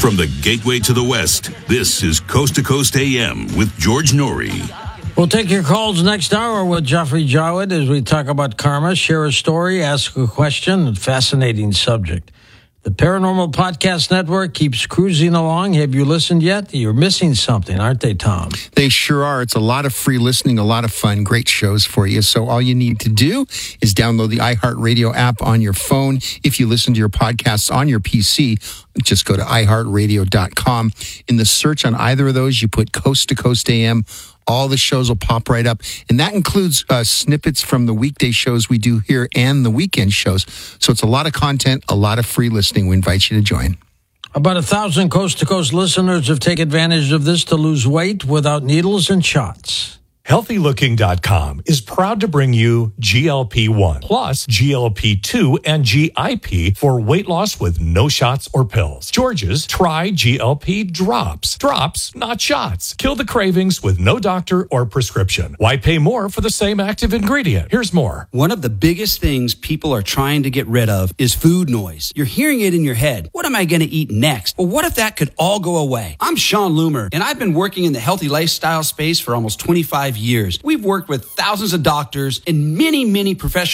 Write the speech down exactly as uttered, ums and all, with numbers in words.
From the gateway to the West, this is Coast to Coast A M with George Norrie. We'll take your calls next hour with Jeffrey Jowett as we talk about karma, share a story, ask a question, a fascinating subject. The Paranormal Podcast Network keeps cruising along. Have you listened yet? You're missing something, aren't they, Tom? They sure are. It's a lot of free listening, a lot of fun, great shows for you. So all you need to do is download the iHeartRadio app on your phone. If you listen to your podcasts on your P C, just go to i heart radio dot com. In the search on either of those, you put Coast to Coast A M. All the shows will pop right up. And that includes uh, snippets from the weekday shows we do here and the weekend shows. So it's a lot of content, a lot of free listening. We invite you to join. About a thousand Coast to Coast listeners have taken advantage of this to lose weight without needles and shots. healthy looking dot com is proud to bring you G L P one plus G L P two and G I P for weight loss with no shots or pills. George's Try G L P Drops. Drops, not shots. Kill the cravings with no doctor or prescription. Why pay more for the same active ingredient? Here's more. One of the biggest things people are trying to get rid of is food noise. You're hearing it in your head. What am I going to eat next? Well, what if that could all go away? I'm Sean Loomer, and I've been working in the healthy lifestyle space for almost twenty-five years. We've worked with thousands of doctors and many, many professional